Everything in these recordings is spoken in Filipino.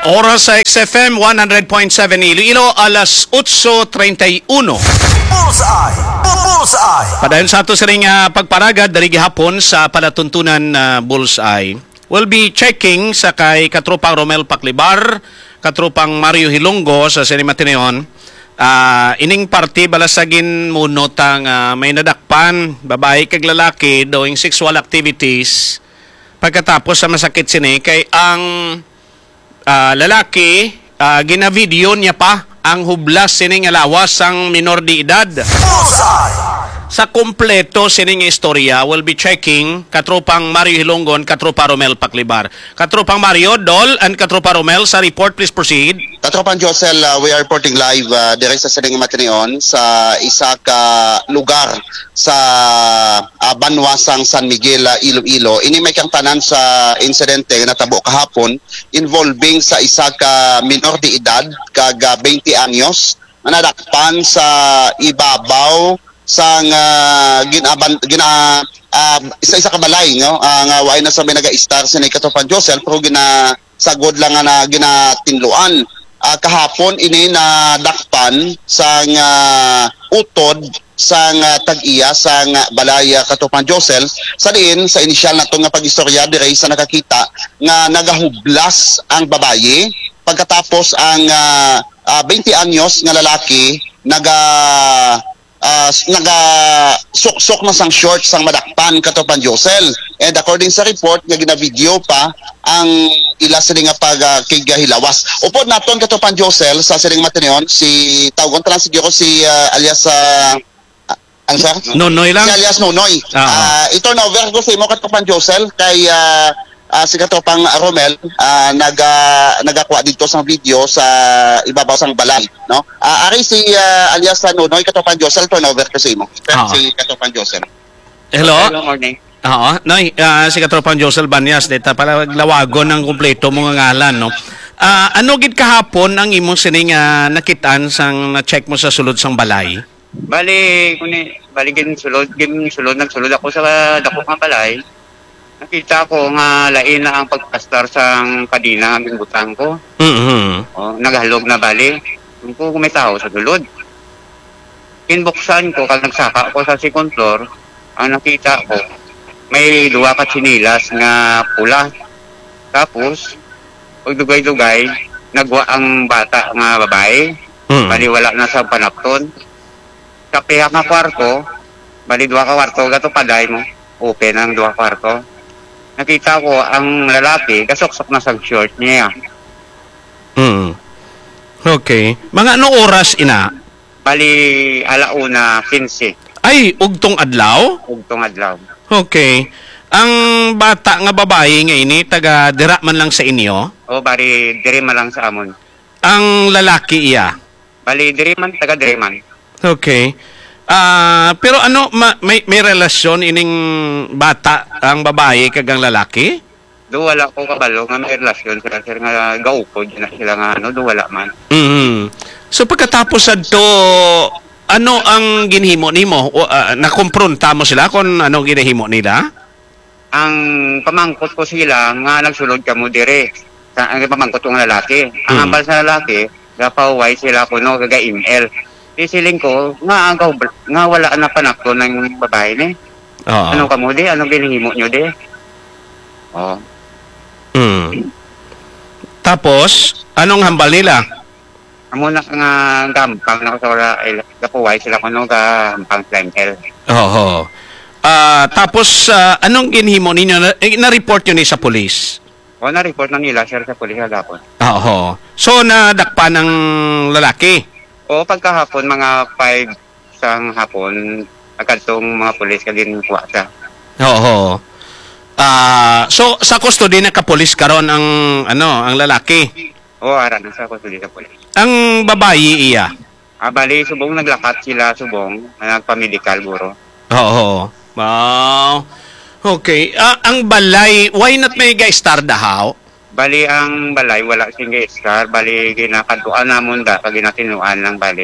Oras sa XFM 100.7 Iloilo, alas 8:31. Bullseye! Bullseye! Padayon sa ato sa ring pagparagad dari gihapon sa palatuntunan Bullseye. We'll be checking sa kay katropang Romel Paclibar, katropang Mario Hilonggo sa Cinema Tineon. Ining party balasagin munotang may nadakpan babae kag lalaki doing sexual activities. Pagkatapos sa masakit sini kay ang lalaki, gina-video niya pa ang hublas sining alawas ang minor de edad. Bullseye! Sa kompleto sining istorya, we'll be checking katropang Mario Hilonggon, katropa Romel Paclibar. Katropang Mario, Dol, and katropa Romel, sa report, please proceed. Katropang Josel, we are reporting live dire sa Siling Matineon sa isa ka lugar sa Banwasang San Miguel, Iloilo. Ini may kang tanan sa insidente na natabo kahapon involving sa isa ka minor de edad kag 20 anyos na nadakpan sa ibabaw sang isa ka balay, no, nga way na sa may naga-star sa Katropang Josel pero ginasagod lang nga na ginatinluan. Kahapon ini na dakpan sang utod sang tag-iya sang balay Katropang Josel sa diin sa inisyal nato nga pag-istorya dire sa nakakita nga nagahublas ang babaye pagkatapos ang 20 anyos nga lalaki naga-sok na sang short sang madakpan Katropang Josel. And according sa report nga gina-video pa ang ila sila nga pagkigahilawas. Upod naton Katropang Josel sa Siling Matineon si tawgon tanan siguro si alias ano sir? Nonoy lang. Si alias Nonoy. I-turn over ko sa imo Katropang Josel kay si Katropang Romel nagakuha dito sa video sa ibabaw sang balay, no? Ari si alias Nonoy Katropang Josel, turn over ko sa imo. Si Katropang Josel. Hello? Good morning. Oo, Noy, si katropang Josel Banyas, dito pala lawagon ng kumpleto mong ngalan, no? Ano gid kahapon ang imong sining nakitaan sang na-check mo sa sulod sang balay? Bali nagsulod ako sa dako nga balay. Nakita ko nga lain na ang pagpastar sang kadina nga bingutan ko. Naghalog na bali. Kung may tao sa dulod. Kinbuksan ko, kag nagsaka ko sa second floor, ang nakita ko, may duwa ka sinilas nga pula. Tapos, pagdugay-dugay, nagwa ang bata nga babae. Bali wala na sa panapton. Sa piha nga kwarto, bali duwa ka kwarto, gato paday mo. Open ang duwa kwarto. Nakita ko ang lalaki, kasoksok na sa short niya. Okay. Mga anong oras ina? Bali, 1:15. Ay, ugtong adlaw? Ugtong adlaw. Okay. Ang bata nga babae nga ini, taga dira man lang sa inyo? O, bali, diri man lang sa amon. Ang lalaki iya? Bali, diri man, taga diri man. Okay. Pero ano, may relasyon ining bata, ang babae kag ang lalaki? Do wala ko kabalo nga may relasyon sila sir nga gaupod na sila nga do wala man. So pagkatapos adto, ano ang ginhimo nimo? Nakompronta mo sila kung ano ginahimo nila? Ang pamangkot ko sila nga nagsulod kamo dire. Ang pamangkot ko nga lalaki. Ang ambal sa lalaki, gapaway sila kuno kaga email. Isiling ko nga wala na panakto ng babae ni. Ano kamo di? Ano ginhimo nyo di? Tapos, anong hambal nila? Amo na nga gampang na ko sa gapuway sila kuno ga gampang flankel. Tapos, anong ginhimo ninyo? Na-report yun sa polis? Na-report na nila sir sa polis hapon. So, nadakpa ng lalaki? Pagkahapon, mga 5 sang hapon, agad-tong mga polis ka din kuha siya. So sa custody na kapulis karon ang ang lalaki. Ara na sa custody sa pulis. Ang babae iya. Bali subong naglakat sila subong, nagpa-medical buro. Wow. Okay. Ang balay, why not may ga-star dahaw? Bali ang balay wala sing ga-star, bali ginakaduan namon da pag ginatinuan lang bali.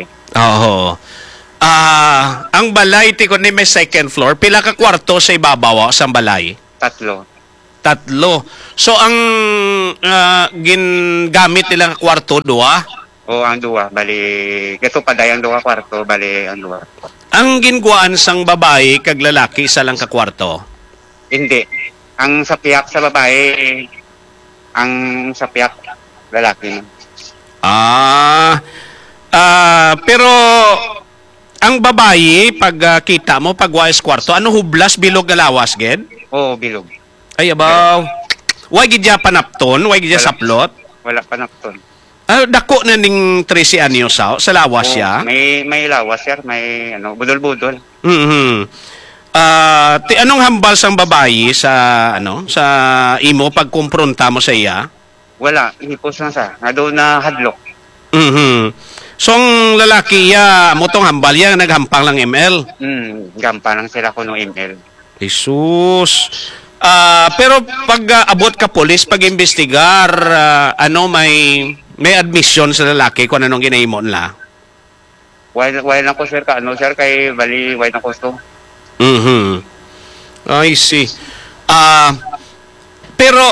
Ang balay tikon ni may second floor, pila ka kwarto sa ibabaw sa balay? 3. Tatlo. So ang gingamit nilang kwarto duwa. O ang duwa, bali, gato pa day ang duwa kwarto, bali ang duwa. Ang ginguan sang babae kag lalaki isa lang ka kwarto. Hindi. Ang sapiak sa babae, ang sapiak lalaki. Pero ang babae pag kita mo pag wais kwarto, ano hublas bilog na lawas ged? Oo, bilog. Ay abaw. Why gid ya panapton? Why gid ya saplot? Wala pa nakton. Dako na ning 13 anyos sa lawas ya. May lawas, sir. May budol-budol. Ti anong hambal sang babae sa sa imo pag kumpronta mo sa iya? Wala, hipos lang sa. Nga doon na hadlok. So ang lalaki ya motong hambal ya naghampang lang ML. Gampa lang sila kuno email. Jesus. Pero pag abot ka polis pag imbestigar, may admission sa lalaki kung anong ginahimo nila. Why na ko sir sir kay bali why na ko to. I see. Pero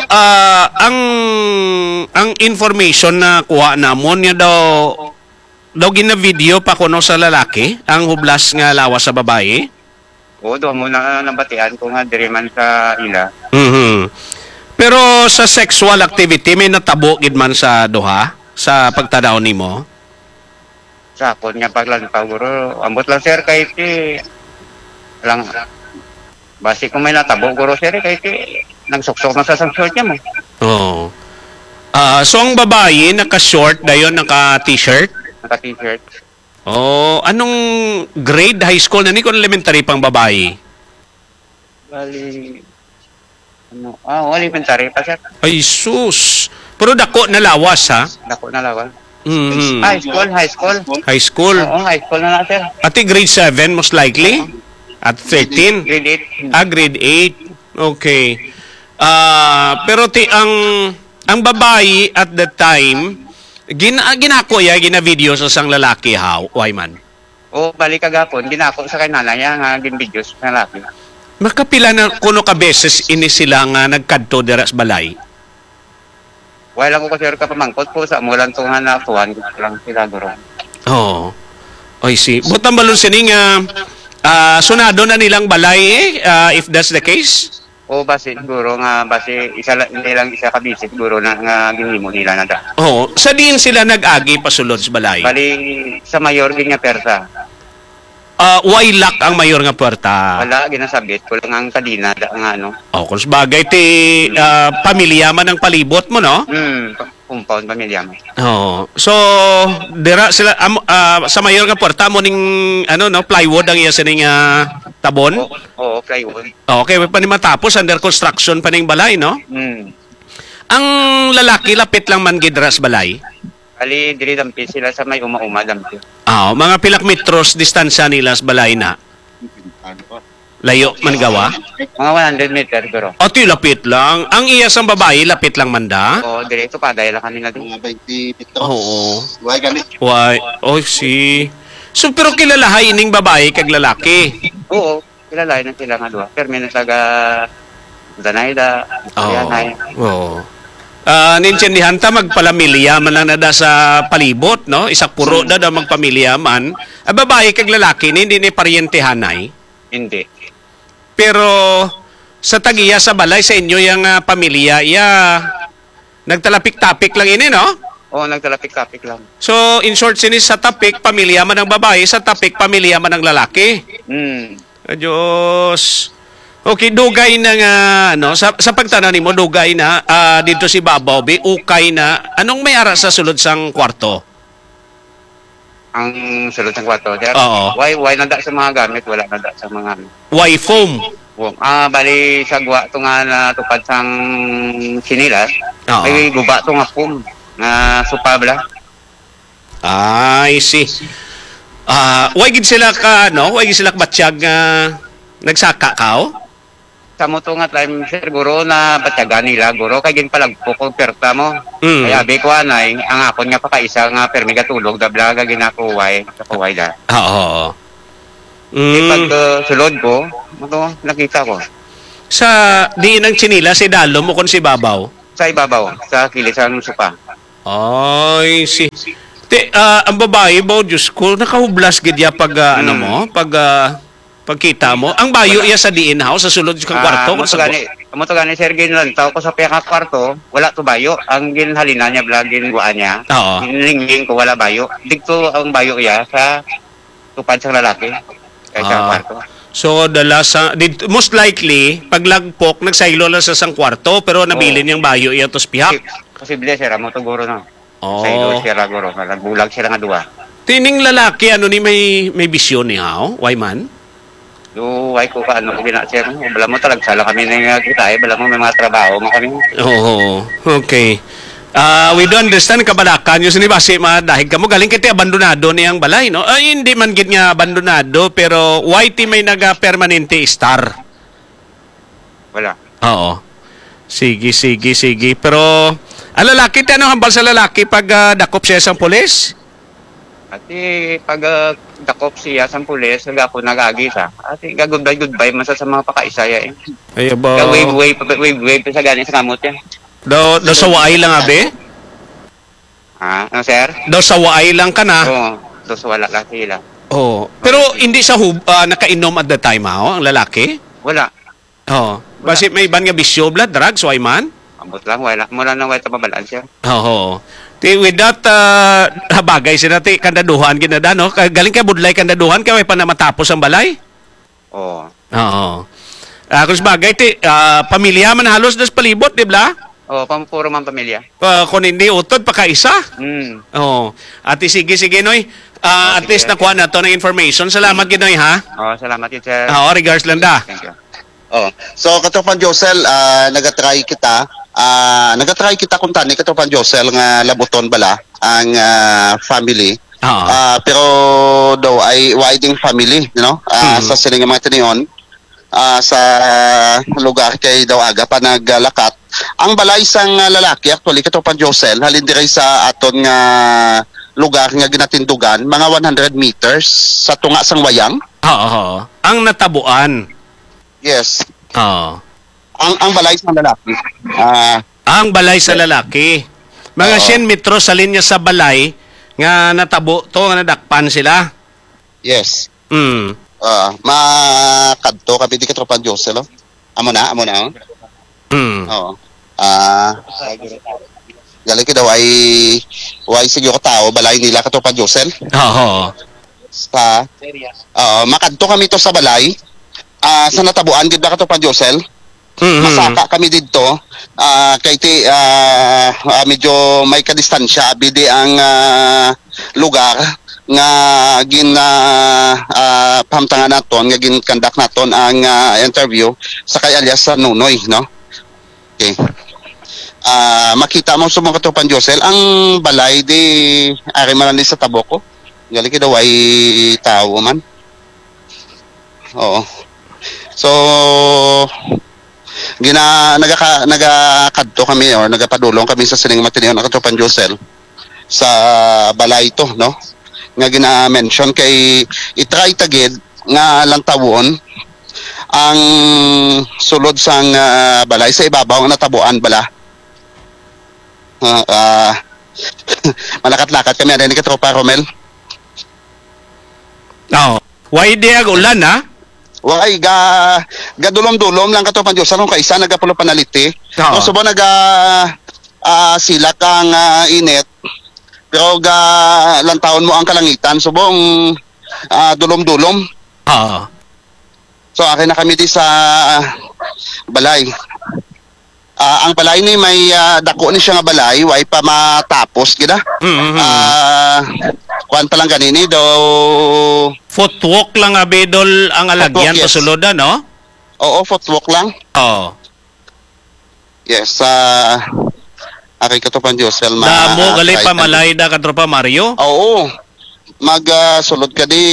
ang information na kuha namon niya daw gina-video pa kuno sa lalaki ang hublas nga lawas sa babae. Oo, doon mo na nabatian ko nga diriman sa ila. Pero sa sexual activity may natabo gid man sa duha sa pagtanaw nimo. Sa akon nga paglantaw guro, ambot lang sir kay ti lang basi kung may natabo guro sir kay ti nagsuksok na sa short niya mo. Oo. So ang babae naka-short dayon naka-t-shirt. Naka-t-shirt. Anong grade high school na ni kung elementary pang babae? Bali elementary pa sir. Ay sus. Pero dako na lawas ha. Dako na lawas. High school. Oo, high school na sir. Ati grade 7 most likely? At 13? Grade 8. Grade 8. Okay. Pero ang babae at that time, gina-video sa sang lalaki why man? O balik kagapon, ginako sa kanala nga gin-videos sa lalaki. Makapila na kuno ka beses ini sila nga nagkadto dira sa balay? Wala ko kasi ka pamangkot po sa mulan to nga natuan lang sila guro. I see. Butang balon sining sunado na nilang balay if that's the case? O basi guro nga basi nilang isa ka visit guro na nga ginhimo nila na da. Sa diin sila nag-agi pasulod sa balay? Bali sa mayor gin nga persa. Why lock ang mayor nga puwerta? Wala ginasabit ko lang ang kadina da nga kung sabagay ti pamilya man ang palibot mo no? Compound pamilya mo. So dira sila sa mayor nga puwerta mo ning plywood ang iya sining tabon? Oo, plywood. Okay, pa ni matapos under construction pa ning balay no? Ang lalaki lapit lang man gid sa balay. Ali diri dampi sila sa may uma-uma dampi. Mga pilak metros distansya nila sa balay na. Layo man gawa? Mga 100 meter guro. Ti lapit lang. Ang iya sang babae lapit lang manda? Oo, diretso pa dahil lang kanila din. Mga 20 metros. Oo. Why ganit? Why? See. So pero kilalahay ining babae kag lalaki. Oo, kilala na sila nga duha. Pero may nasaga Danayda, Yanay. Nintindihan ta magpalamilya man lang na da sa palibot, no? Isa puro da magpamilya man. Babae kag lalaki hindi ni paryentehanay. Hindi. Pero sa tagiya sa balay sa inyo yung pamilya, nagtalapik-tapik lang ini, no? Oo, nagtalapik-tapik lang. So, in short, sinis sa tapik, pamilya man ng babae, sa tapik, pamilya man ng lalaki. Diyos. Okay, dugay na nga, sa pagtanan mo, dugay na, dito si Babaw, ukay na, anong may ara sa sulod sang kwarto? Ang sulod sang kwarto, sir? Oo. Why nada sa mga gamit, wala nada sa mga Why foam? Bali, sagwa ito nga natupad sang sinilas, may guba ito nga foam, na supabla. I see. Why gid sila why gid sila batsyag nagsaka kao? Sa mo to nga time sir guro na batyagan nila guro kay gin palagpo ko perta mo. Kaya abi ko anay ang akon nga pakaisa nga permi gatulog dabla ga ginakuway da. Oo. Pag sulod ko, nakita ko. Sa diin ng chinila, si Dalo mo kung si Babaw. Sa ibabaw, sa kilis, sa supa. Ay, si... ang babae ba, Diyos ko, nakahublas gidya pag, ano mo, pagkita mo. Ang bayo iya sa diin house, sa sulod kang kwarto. Mo to gani sir gin lang tao ko sa pinaka kwarto, wala to bayo. Ang ginhalina niya bla ginguan niya. Oo. Ginlingling ko wala bayo. Dito ang bayo iya sa tupad sa lalaki. Kaya sa kwarto. So, most likely, paglagpok, nagsaylo lang sa isang kwarto, pero nabilin niyang bayo iya tos pihak. Posible sir, mo to guro na. Oo. Sa ilo siya guro, nagbulag sila nga duwa. Tining lalaki, ano ni may bisyon niya, why man? Ay ko ka ano ko gina sir. Bala mo talaga sala kami na kita bala mo may mga trabaho mo kami. Oo, okay. We do understand kabalakan yung sinibasi dahil ka mo galing kiti abandonado niyang balay, no? Ay, hindi man gid nga abandonado, pero whitey may naga-permanente star. Wala. Oo. Sige. Pero, ang lalaki, ano hambal sa lalaki pag dakop siya sa pulis? At pag dakop siya sa pulis, nagapo nagagi sa. At goodbye man sa mga pakaisaya eh. Ay, ba? Wave sa gani sa kamot yan. Do sa waay lang, abe? Ano sir? Do sa waay lang ka na? Oo, dos wala lang sila. Oo. Pero hindi sa nakainom at the time, ang lalaki? Wala. Oo. Basi may iban nga bisyo, blood, drugs, why man? Ambot lang, wala. Mula nang wala pabalaan siya. Oo. With that, bagay siya natin, kandaduhan, ginada, no? Galing ka budlay, kandaduhan, kaya may pa na matapos ang balay? Oo. Oo. Kung bagay, pamilya man halos das palibot, di ba? Oo, puro man pamilya. Kung hindi utod, pakaisa. Oo. At sige, Noy. At least nakuha na to ng information. Salamat, Ginoy, ha? Oo, salamat yun, sir. Oo, regards lang da. Thank you. So Katopan Josel, nagatry kita kung tani Katopan Josel nga labuton bala ang family. Pero daw ay widing family, you know, sa sining mga tinion sa lugar kay daw aga pa naglalakat. Ang balay sang lalaki actually Katopan Josel halin diri sa aton nga lugar nga ginatindugan mga 100 meters sa tunga sang wayang. Oo. Ang natabuan. Yes. Oo. Ang balay sa lalaki. Ang balay sa lalaki. Mga 100 metros sa linya sa balay nga natabo to nga nadakpan sila. Yes. Makadto kami di Katropan Josel. Amo na. Oo. Galing daw ay siguro tao balay nila Katropan Josel. Oo. Makadto kami to sa balay. Sa natabuan gid ba Katropan Josel? Masaka kami dito kay medyo may kadistansya bidi ang lugar nga pamtangan naton nga ginkandak naton ang interview sa kay alias sa Nunoy, no? Okay. Makita mo sa mga Katopan Josel ang balay di ari man sa Taboko. Gali daw ay tao man. Oo. So nagakadto kami or nagapadulong kami sa sining matinion ng Katopan Josel sa balay ito, no? Nga gina-mention kay itry tagid nga lantawon ang sulod sang balay sa ibabaw nga natabuan bala. Malakat-lakat kami ani ni Katropa Romel. Why diag ulan ha? Why gadulom-dulom lang Katopan Diyos anong kaisa nagapulo panaliti. No, subo silak ang init. Pero lantawon mo ang kalangitan subong dulom-dulom. So akin na kami di sa balay. Ang balay ni may dako ni siya nga balay, way pa matapos gida. Kuan pa lang ganini do. Footwalk lang abidol ang alagyan yes. Pasuludan, no? Oo, footwalk lang. Oo. Yes, Ari Katopan Josel Damo gali pa malay da Katropa Mario? Oo. Sulod ka di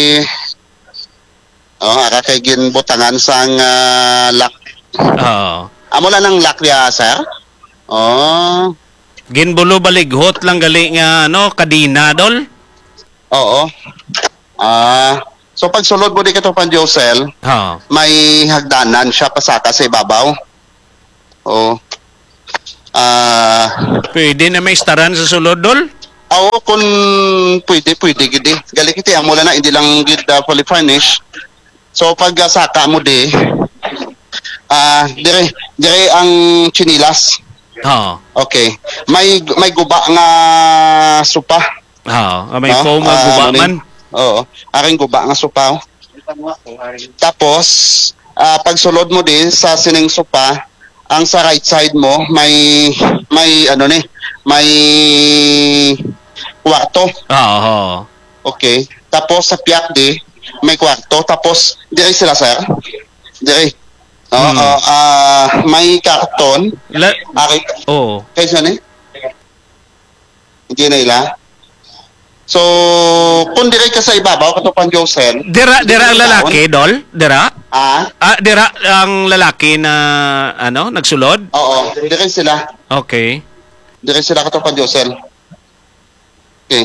ara kay ginbutangan sang lock. Amo lang ng lock ya, sir? Ginbulo balighot lang gali nga kadina dol. Oo. So pag sulod mo di Katropang Josel, Ha. may hagdanan siya pasaka sa ibabaw. Oo. Pwede na may staran sa sulod, Dol? Oo, kung pwede gidi. Gali kiti amo na hindi lang gid fully furnish. So pag saka mo di dire ang chinilas. Ha. Okay. May guba nga supa. Ha. May No? foam nga guba Ano man. ni? Oo. Aring guba nga supa. Tapos pag sulod mo din sa sining supa, ang sa right side mo may may kwarto. Oo. Okay. Tapos sa piyak di may kwarto. Tapos dire sila sir. Dire. Oo. May karton. Ari. Oo. Kaysa ni? Hindi na ila. So, kung dire ka sa ibabaw, Katropang Josel. Dira ang lalaki, Dol? Dira? Dira ang lalaki na nagsulod? Oo. Dire sila. Okay. Dire sila Katropang Josel. Okay.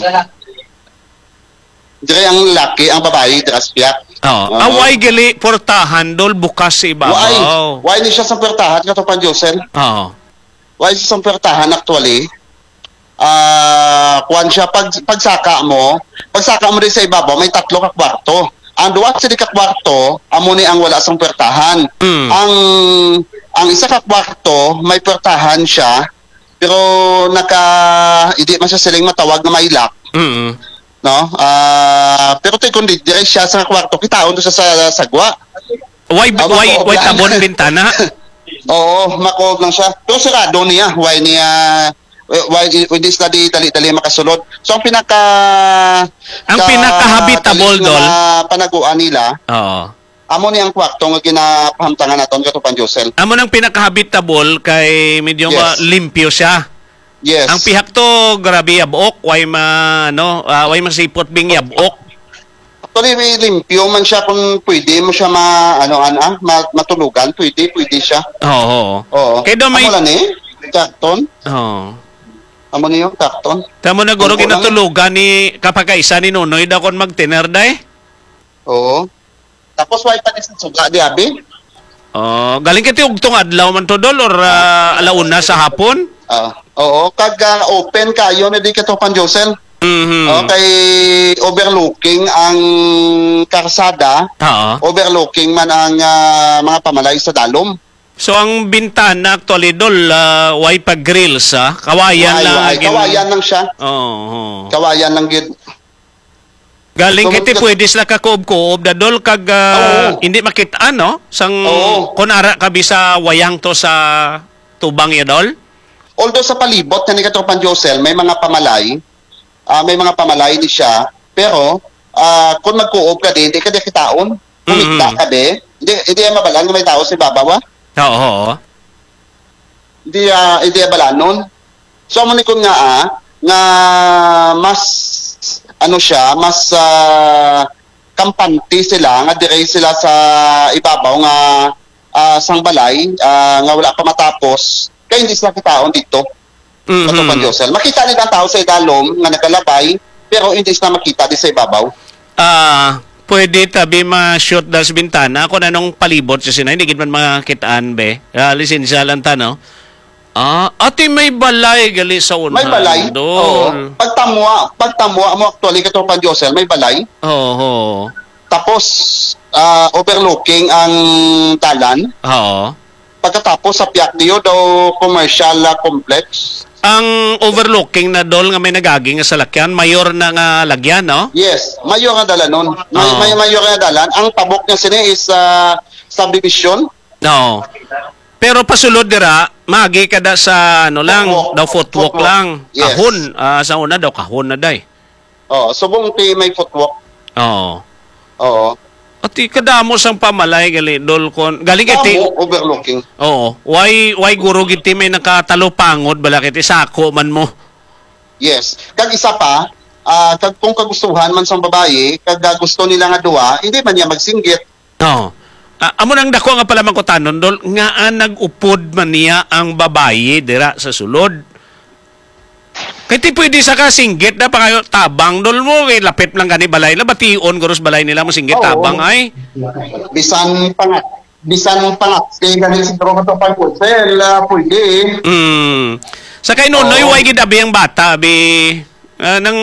Dire ang lalaki, ang babae, dire sa piyak. Oo. Oo. Away gali portahan, Dol, bukas sa ibabaw. Why ni siya sa pertahan, Katropang Josel? Oo. Why siya sa pertahan actually? Kuan siya pagsaka mo din sa ibabaw may 3 ka kwarto. Ang duwa sa ka kwarto amo ni ang wala sang pertahan. Mm. Ang isa ka kwarto may pertahan siya pero hindi man siya siling matawag na may lock, Mm. no? Pero tay kundi dire siya sa kwarto kitaon do sa sagwa. Why tabon bintana? Oo, makob lang siya. Pero sarado niya. Why hindi sila dali makasulod. So ang pinaka-habitable, Dol. Panaguan nila, Oo. amo ni ang kwarto nga ginapahamtangan naton Katropang Josel. Amo nang pinaka-habitable kay medyo Yes. limpyo siya. Yes. Ang pihak to grabe yabok, way masipot bing yabok. Actually, may limpyo man siya kung pwede mo siya matulugan, pwede siya. Oo. Oo. Kaya daw may Amo lang karton. Oo. Amo niyo karton. Tamo na guro Ang kulang- ginatulugan ni kapag isa ni Nonoy daw kon mag-dinner day. Oo. Tapos why pa sa suga di abi? Oh, galing kiti ugtong adlaw man to, Dol, or alauna sa hapon? Oo, open kayo na di Katropang Josel. Mhm. Okay, overlooking ang karsada, Oo. overlooking man ang mga pamalay sa dalom. So ang bintana actually, Dol, way pa grills, kawayan lang. Kawayan lang siya. Oo. Kawayan lang gid. Galing So, kiti pwede sila kakoob-koob da, Dol, kag Oo. hindi makitaan, no? Sang Oo. kunara ka bisa wayang to sa tubang ya, Dol? Although sa palibot ni Katropang Josel may mga pamalay, di siya, pero kung magkoob ka din, di ka kitaon. Kumita ka din. Hindi mabalan nga may tao sa ibabaw. Oo. Hindi balanon. So amo ni kun nga mas mas kampante sila nga dire sila sa ibabaw nga sang balay nga wala pa matapos kay hindi sila kitaon dito. Katropang Josel. Makita nila ang tao sa idalom nga nagalabay pero hindi sila makita di sa ibabaw. Pwede tabi ma-shoot dahil sa bintana kung anong palibot sa sinay. Hindi man makitaan, be. Lisensya lang tano. Ati may balay gali sa unahan. May balay? Dol. Oo. Pagtamwa mo actually Katropang Josel, may balay. Oo. Tapos overlooking ang talan. Oo. Pagkatapos sa piyak niyo daw commercial complex. Ang overlooking na, Dol, nga may nagaging nga salakyan, mayor na nga lagyan, no? Yes, mayor nga dalan nun. Oo. May mayor nga dalan. Ang tabok niya sini is subdivision. No. Pero pasulod dira, magi kada sa Footwalk. daw footwalk Footwalk. lang. Yes. Kahon, sa una daw kahon na day. Oh, subong may footwalk. Oo. Oo. Ati kadamo sang pamalay gali, Dol, kon galing kiti. Tamo, overlooking. Oo. Why guro giti may nakatalupangod bala kiti sako man mo. Yes. Kag isa pa, kung kagustuhan man sa babae, kag gusto nila nga duwa, hindi man niya magsinggit. Oo. Amo nang dako nga pala man ko tanon, Dol, nga nag-upod man niya ang babae dira sa sulod. Kaya ti pwede sa ka singgit na pa kayo tabang dol mo kay lapit lang gani balay na bation guros balay nila mo singgit Oo. tabang ay. Bisan pangat kay ganin siguro katupang Josel, pwede. Sa kay nonoy Oo. way gid abi ang bata abi nang